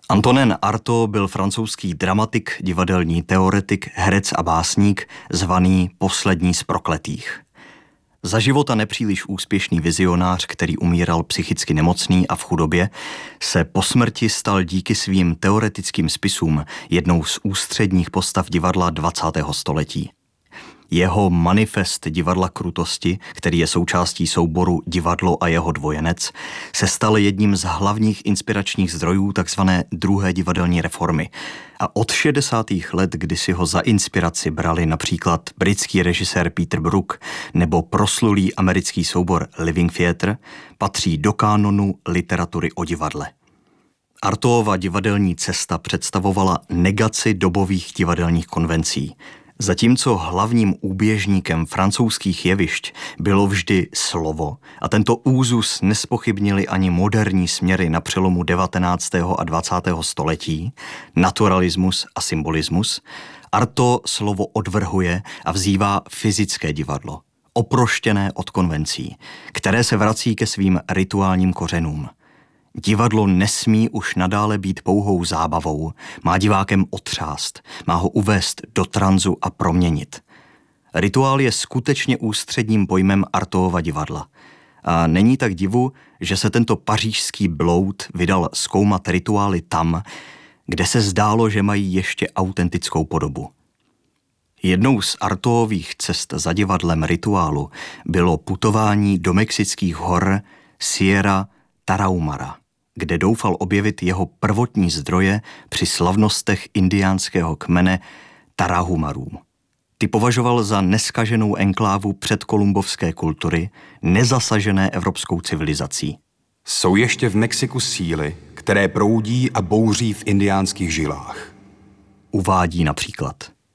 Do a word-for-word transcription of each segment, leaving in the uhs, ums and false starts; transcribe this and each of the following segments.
Antonin Artaud byl francouzský dramatik, divadelní teoretik, herec a básník, zvaný Poslední z prokletých. Za života nepříliš úspěšný vizionář, který umíral psychicky nemocný a v chudobě, se po smrti stal díky svým teoretickým spisům jednou z ústředních postav divadla dvacátého století. Jeho manifest divadla krutosti, který je součástí souboru Divadlo a jeho dvojenec, se stal jedním z hlavních inspiračních zdrojů takzvané druhé divadelní reformy. A od šedesátých let, kdy si ho za inspiraci brali například britský režisér Peter Brook nebo proslulý americký soubor Living Theatre, patří do kánonu literatury o divadle. Artaudova divadelní cesta představovala negaci dobových divadelních konvencí. Zatímco hlavním úběžníkem francouzských jevišť bylo vždy slovo a tento úzus nespochybnili ani moderní směry na přelomu devatenáctého a dvacátého století, naturalismus a symbolismus, Artaud slovo odvrhuje a vzývá fyzické divadlo, oproštěné od konvencí, které se vrací ke svým rituálním kořenům. Divadlo nesmí už nadále být pouhou zábavou, má divákem otřást, má ho uvést do tranzu a proměnit. Rituál je skutečně ústředním pojmem Artaudova divadla. A není tak divu, že se tento pařížský bloud vydal zkoumat rituály tam, kde se zdálo, že mají ještě autentickou podobu. Jednou z Artaudových cest za divadlem rituálu bylo putování do mexických hor Sierra Tarahumara, kde doufal objevit jeho prvotní zdroje při slavnostech indiánského kmene Tarahumarů. Ty považoval za neskaženou enklávu předkolumbovské kultury, nezasažené evropskou civilizací. Jsou ještě v Mexiku síly, které proudí a bouří v indiánských žilách. Uvádí například.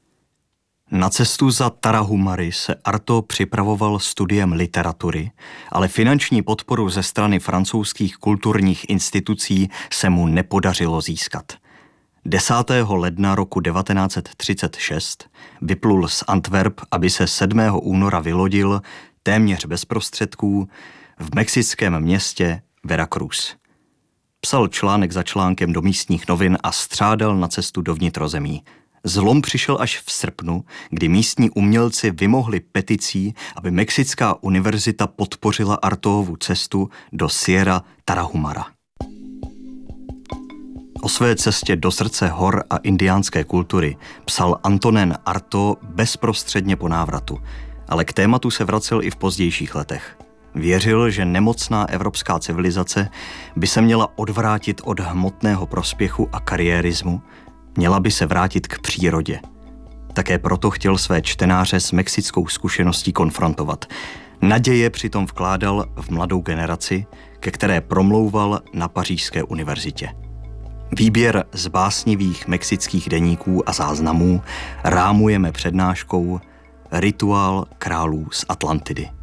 Na cestu za Tarahumary se Artaud připravoval studiem literatury, ale finanční podporu ze strany francouzských kulturních institucí se mu nepodařilo získat. desátého ledna roku devatenáct set třicet šest vyplul z Antwerp, aby se sedmého února vylodil téměř bez prostředků v mexickém městě Veracruz. Psal článek za článkem do místních novin a střádal na cestu do vnitrozemí. Zlom přišel až v srpnu, kdy místní umělci vymohli peticí, aby Mexická univerzita podpořila Artaudovu cestu do Sierra Tarahumara. O své cestě do srdce hor a indiánské kultury psal Antonin Artaud bezprostředně po návratu, ale k tématu se vracel i v pozdějších letech. Věřil, že nemocná evropská civilizace by se měla odvrátit od hmotného prospěchu a kariérismu, měla by se vrátit k přírodě. Také proto chtěl své čtenáře s mexickou zkušeností konfrontovat. Naděje přitom vkládal v mladou generaci, ke které promlouval na Pařížské univerzitě. Výběr z básnivých mexických deníků a záznamů rámujeme přednáškou Rituál králů z Atlantidy.